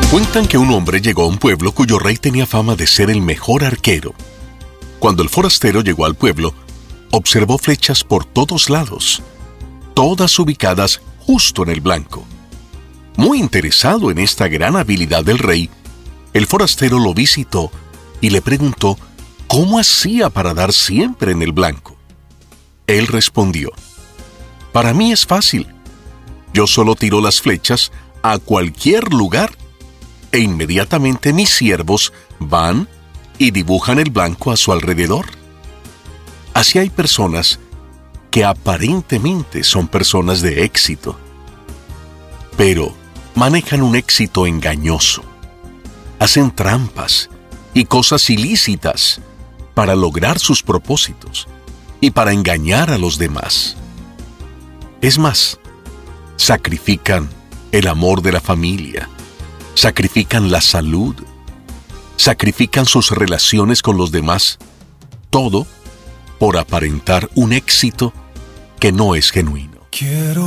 Cuentan que un hombre llegó a un pueblo cuyo rey tenía fama de ser el mejor arquero. Cuando el forastero llegó al pueblo, observó flechas por todos lados, todas ubicadas justo en el blanco. Muy interesado en esta gran habilidad del rey, el forastero lo visitó y le preguntó cómo hacía para dar siempre en el blanco. Él respondió: «Para mí es fácil. Yo solo tiro las flechas a cualquier lugar e inmediatamente mis siervos van y dibujan el blanco a su alrededor». Así hay personas que aparentemente son personas de éxito, pero manejan un éxito engañoso. Hacen trampas y cosas ilícitas para lograr sus propósitos y para engañar a los demás. Es más, sacrifican el amor de la familia, sacrifican la salud, sacrifican sus relaciones con los demás, todo por aparentar un éxito que no es genuino. Quiero